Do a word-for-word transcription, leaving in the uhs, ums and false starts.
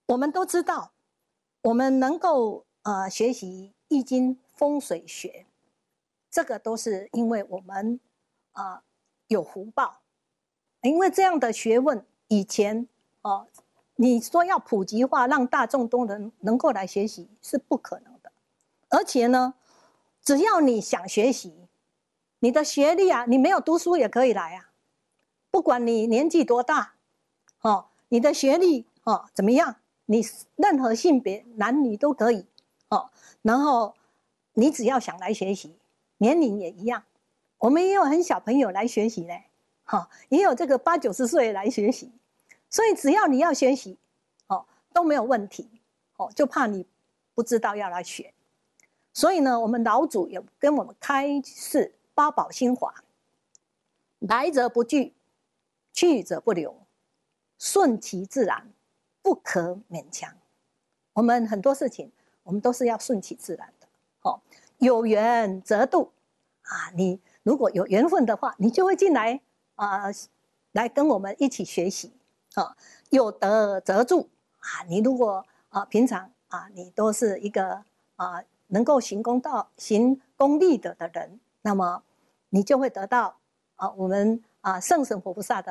我们都知道，我们能够呃学习易经风水学，这个都是因为我们呃有福报，因为这样的学问以前哦、呃，你说要普及化，让大众都能能够来学习是不可能的。而且呢，只要你想学习，你的学历啊，你没有读书也可以来啊，不管你年纪多大，哦，你的学历哦怎么样？你任何性别男女都可以哦，然后你只要想来学习，年龄也一样。我们也有很小朋友来学习呢，哈、哦，也有这个八九十岁来学习，所以只要你要学习，哦都没有问题，哦就怕你不知道要来学。所以呢，我们老祖有跟我们开示八宝心法：来者不拒，去者不留，顺其自然，不可勉强。我们很多事情，我们都是要顺其自然的。哦，有缘则度啊，你如果有缘分的话，你就会进来啊、呃，来跟我们一起学习。啊，有德则助啊，你如果啊平常啊你都是一个啊能够行公道、行公利的的人，那么你就会得到啊我们啊圣神佛菩萨的